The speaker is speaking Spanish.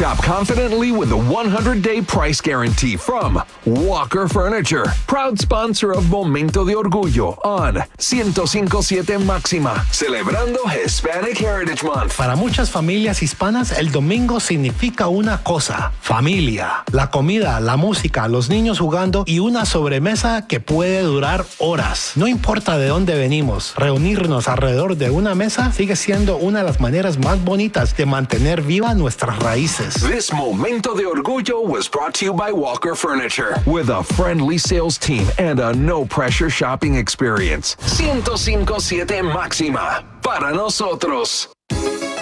Shop confidently with a 100-day price guarantee from Walker Furniture, proud sponsor of Momento de Orgullo on 105.7 Máxima, celebrando Hispanic Heritage Month. Para muchas familias hispanas, el domingo significa una cosa: familia. La comida, la música, los niños jugando y una sobremesa que puede durar horas. No importa de dónde venimos, reunirnos alrededor de una mesa sigue siendo una de las maneras más bonitas de mantener viva nuestras raíces. This Momento de Orgullo was brought to you by Walker Furniture, with a friendly sales team and a no-pressure shopping experience. 105.7 Máxima, para nosotros.